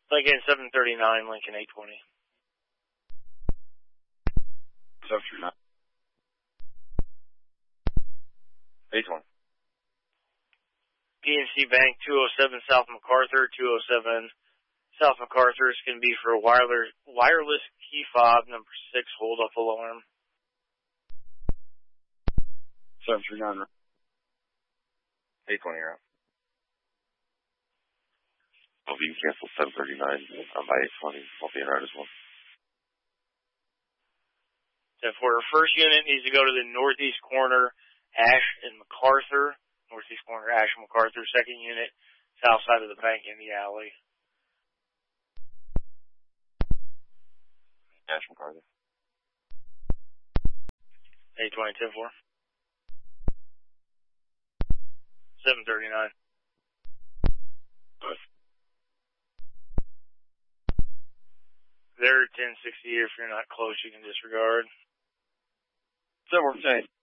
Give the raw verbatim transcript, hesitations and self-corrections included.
Lincoln seven thirty-nine, Lincoln eight twenty. seven thirty-nine. eight twenty. P N C Bank two oh seven South MacArthur, two oh seven South MacArthur is going to be for a wireless, wireless key fob number six hold up alarm. seven thirty-nine. eight twenty, you're out. I'll be cancel seven thirty-nine. I'm by eight twenty. I'll be in route as well. So for our first unit needs to go to the northeast corner, Ash and MacArthur. Northeast corner, Ash and MacArthur. Second unit, south side of the bank in the alley. Ash MacArthur. eight twenty, ten four. seven thirty-nine. Good. They're ten sixty. If you're not close, you can disregard. So we're saying.